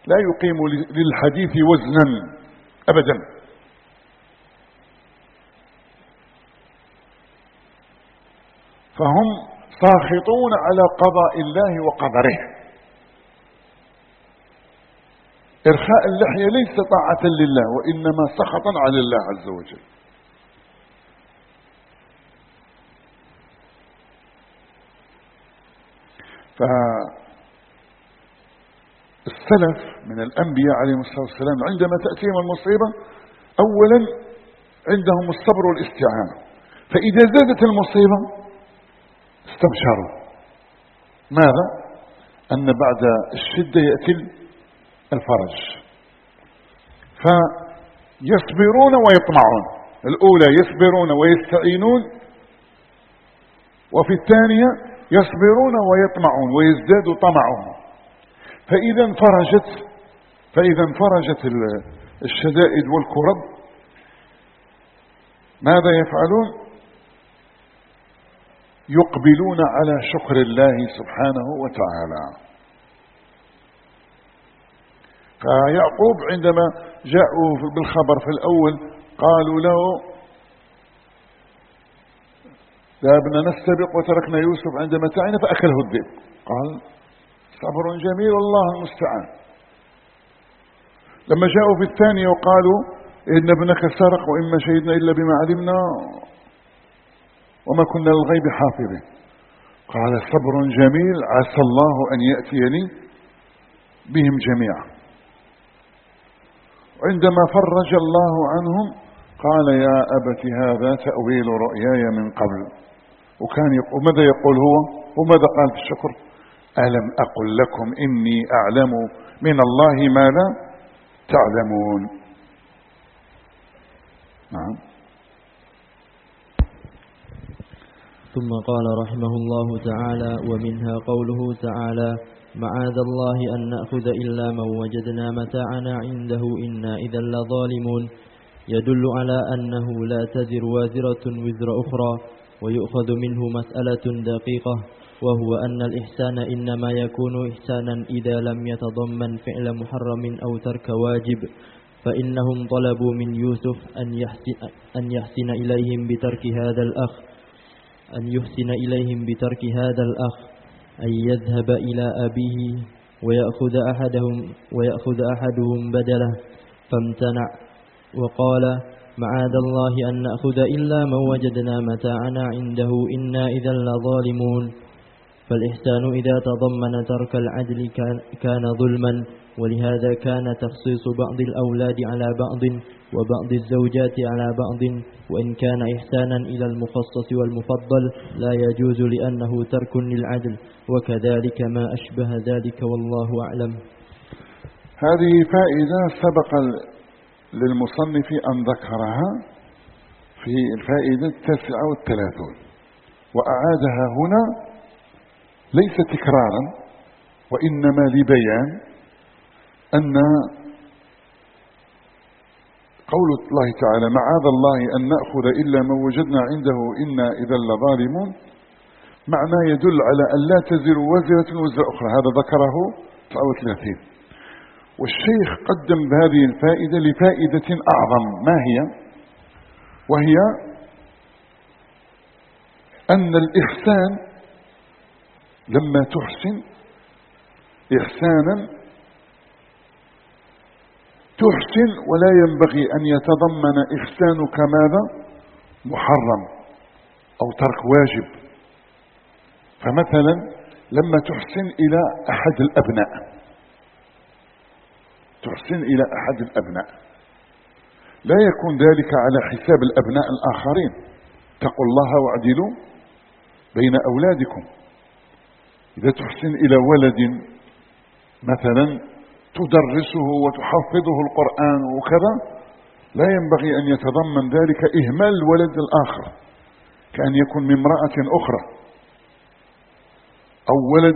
لا يقيم للحديث وزنا أبدا. فهم ساخطون على قضاء الله وقدره. إرخاء اللحية ليس طاعة لله، وإنما سخطا على الله عز وجل. فالسلف من الأنبياء عليهم الصلاة والسلام عندما تأتيهم المصيبة أولا عندهم الصبر والاستعانة، فإذا زادت المصيبة استبشروا ماذا؟ أن بعد الشدة يأتي الفرج، فيصبرون ويطمعون. الأولى يصبرون ويستعينون، وفي الثانية يصبرون ويطمعون ويزداد طمعهم. فإذا انفرجت الشدائد والكرب ماذا يفعلون؟ يقبلون على شكر الله سبحانه وتعالى. فيعقوب عندما جاءوا بالخبر في الأول قالوا له ذهبنا نستبق وتركنا يوسف عند متاعنا فأكله الذئب. قال صبر جميل والله المستعان. لما جاءوا في الثانية وقالوا إن ابنك سرق وإما شهدنا إلا بما علمنا وما كنا للغيب حافظين، قال صبر جميل عسى الله أن يأتيني بهم جميعا. وعندما فرج الله عنهم قال يا أبت هذا تأويل رؤياي من قبل. وكان يقول ماذا يقول هو وماذا قال في الشكر؟ ألم أقل لكم إني أعلم من الله ما لا تعلمون. نعم. ثم قال رحمه الله تعالى ومنها قوله تعالى معاذ الله أن نأخذ إلا من وجدنا متاعنا عنده إنا إذا لظالمون، يدل على أنه لا تزر وازرة وزر أخرى. ويؤخذ منه مسألة دقيقة، وهو أن الإحسان إنما يكون إحسانا إذا لم يتضمن فعل محرم أو ترك واجب. فإنهم طلبوا من يوسف أن يحسن إليهم بترك هذا الأخ أن يذهب إلى أبيه ويأخذ أحدهم بدله، فامتنع وقال معاذ الله أن نأخذ إلا من وجدنا متاعنا عنده إنا إذا لظالمون. فالإحسان إذا تضمن ترك العدل كان ظلما، ولهذا كان تخصيص بعض الأولاد على بعض وبعض الزوجات على بعض، وإن كان إحسانا إلى المخصص والمفضل لا يجوز لأنه ترك للعدل، وكذلك ما أشبه ذلك والله أعلم. هذه فائدة سبق للمصنف أن ذكرها في الفائدة 39 وأعادها هنا ليس تكرارا وإنما لبيان أن قول الله تعالى معاذ الله أن نأخذ إلا من وجدنا عنده إنا إذا لظالمون معنى يدل على أن لا تزر وزرة وزر أخرى. هذا ذكره 39. والشيخ قدم بهذه الفائدة لفائدة أعظم، ما هي؟ وهي أن الإحسان لما تحسن إحسانا تحسن ولا ينبغي أن يتضمن إحسانك ماذا؟ محرم أو ترك واجب. فمثلا لما تحسن إلى أحد الأبناء لا يكون ذلك على حساب الأبناء الآخرين. اتقوا الله واعدلوا بين أولادكم. إذا تحسن إلى ولد مثلا تدرسه وتحفظه القرآن وكذا لا ينبغي أن يتضمن ذلك إهمال الولد الآخر، كأن يكون من امرأة أخرى أو ولد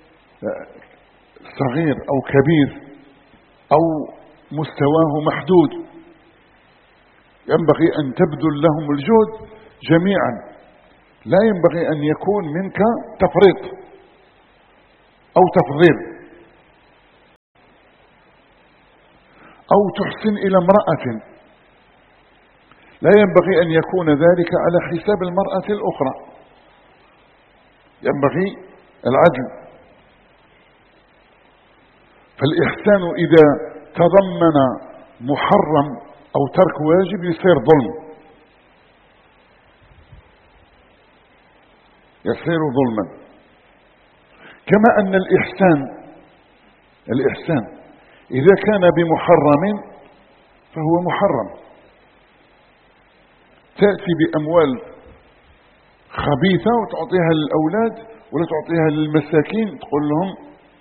صغير أو كبير أو مستواه محدود. ينبغي أن تبذل لهم الجهد جميعا، لا ينبغي أن يكون منك تفريط أو تفضيل. أو تحسن إلى امرأة، لا ينبغي أن يكون ذلك على حساب المرأة الأخرى، ينبغي العدل. فالإحسان إذا تضمن محرم أو ترك واجب يصير ظلم، يصير ظلما. كما أن الإحسان إذا كان بمحرم فهو محرم. تأتي بأموال خبيثة وتعطيها للأولاد ولا تعطيها للمساكين، تقول لهم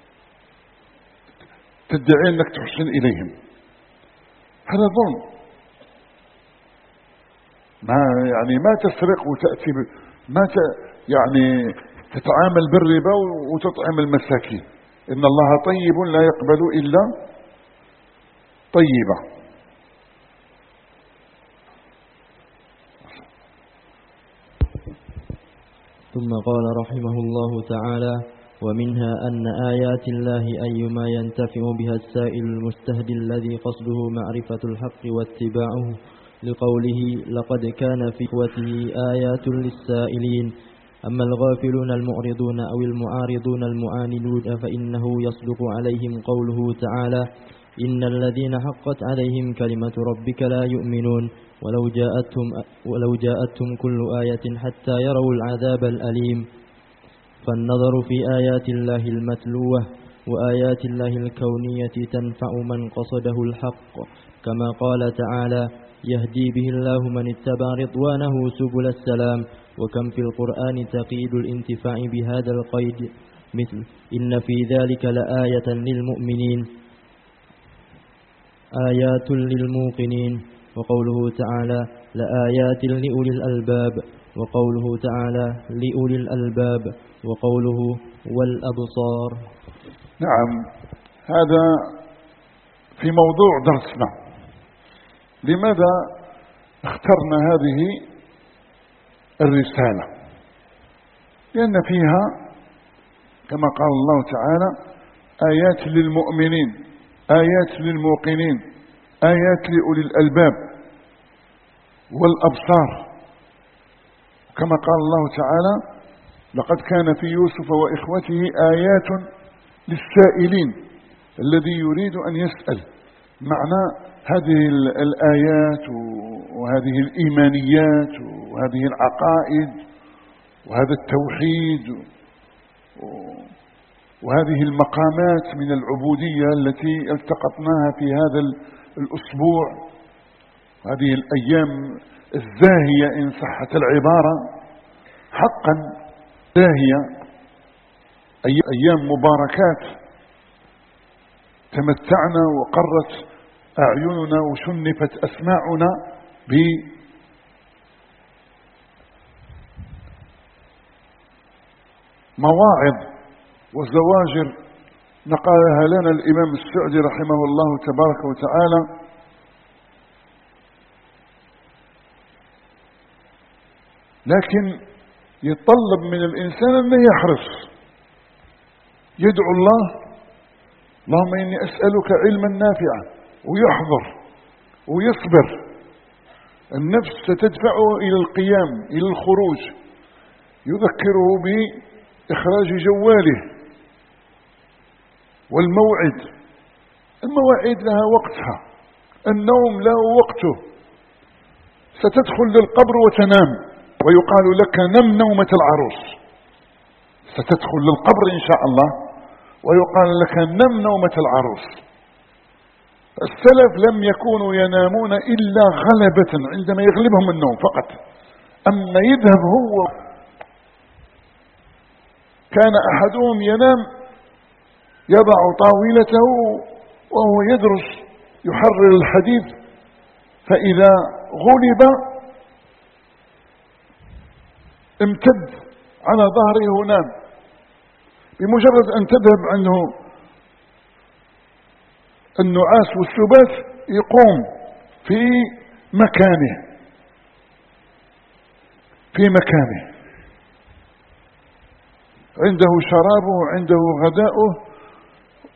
تدعي أنك تحسن إليهم، هذا ظلم. ما تسرق وتأتي يعني تتعامل بالربا وتطعم المساكين. إن الله طيب لا يقبل إلا طيبا. ثم قال رحمه الله تعالى: ومنها أن آيات الله أيما ينتفع بها السائل المستهدي الذي قصده معرفة الحق واتباعه، لقوله: لقد كان في إخوته آيات للسائلين. أما الغافلون المعرضون أو المعارضون المعاندون فإنه يصدق عليهم قوله تعالى: إن الذين حقت عليهم كلمة ربك لا يؤمنون ولو جاءتهم كل آية حتى يروا العذاب الأليم. فالنظر في آيات الله المتلوة وآيات الله الكونية تنفع من قصده الحق، كما قال تعالى: يهدي به الله من اتبع رضوانه سبل السلام. وكم في القرآن تقييد الانتفاع بهذا القيد، مثل: إن في ذلك لآية للمؤمنين، آيات للموقنين، وقوله تعالى: لآيات لأولي الألباب، وقوله تعالى: لأولي الألباب، وقوله: والأبصار. نعم، هذا في موضوع درسنا. لماذا اخترنا هذه الرسالة؟ لأن فيها كما قال الله تعالى: آيات للمؤمنين، آيات للموقنين، آيات لأولي الألباب والأبصار. كما قال الله تعالى: لقد كان في يوسف وإخوته آيات للسائلين، الذي يريد أن يسأل. معنى هذه الآيات وهذه الإيمانيات وهذه العقائد وهذا التوحيد وهذه المقامات من العبودية التي التقطناها في هذا الأسبوع، هذه الأيام الزاهية إن صحت العبارة، حقا زاهية، أيام مباركات تمتعنا وقرت أعيننا وشنفت أسماعنا بمواعظ وزواجر نقلها لنا الإمام السعدي رحمه الله تبارك وتعالى. لكن يتطلب من الإنسان أن يحرص، يدعو الله: اللهم إني أسألك علما نافعا، ويحضر ويصبر. النفس ستدفعه إلى القيام، إلى الخروج، يذكره بإخراج جواله والموعد. المواعيد لها وقتها، النوم له وقته. ستدخل للقبر وتنام ويقال لك: نم نومة العروس. ستدخل للقبر إن شاء الله ويقال لك: نم نومة العروس. السلف لم يكونوا ينامون إلا غلبة، عندما يغلبهم النوم فقط. أما يذهب هو، كان أحدهم ينام يضع طاولته وهو يدرس يحرر الحديث، فإذا غلب امتد على ظهره ونام. بمجرد أن تذهب عنه النعاس والسبات يقوم في مكانه عنده شرابه، عنده غداؤه،